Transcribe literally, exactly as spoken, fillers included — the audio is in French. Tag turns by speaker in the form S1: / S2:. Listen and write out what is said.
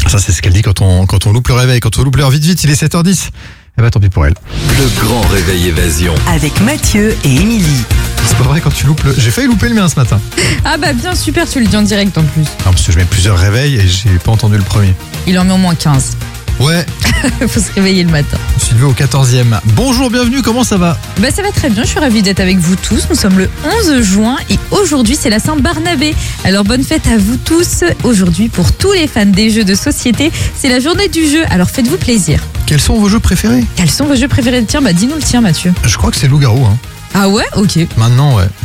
S1: Ça, c'est ce qu'elle dit quand on, quand on loupe le réveil, quand on loupe l'heure vite vite, il est sept heures dix. Eh bah tant pis pour elle.
S2: Le grand réveil évasion.
S3: Avec Mathieu et Émilie.
S1: C'est pas vrai quand tu loupes le... J'ai failli louper le mien ce matin.
S4: Ah bah bien super, tu le dis en direct en plus.
S1: Non, parce que je mets plusieurs réveils et j'ai pas entendu le premier.
S4: Il en met au moins quinze.
S1: Ouais,
S4: Faut se réveiller le matin.
S1: je suis levé au quatorzième. Bonjour, bienvenue, comment ça va?
S4: Bah ça va très bien, je suis ravie d'être avec vous tous. Nous sommes le onze juin et aujourd'hui c'est la Saint-Barnabé. Alors bonne fête à vous tous. Aujourd'hui pour tous les fans des jeux de société, c'est la journée du jeu. Alors faites-vous plaisir.
S1: Quels sont vos jeux préférés?
S4: Quels sont vos jeux préférés? Tiens, bah dis-nous le tien Mathieu.
S1: Je crois que c'est loup-garou, hein.
S4: Ah ouais? Ok.
S1: Maintenant, ouais.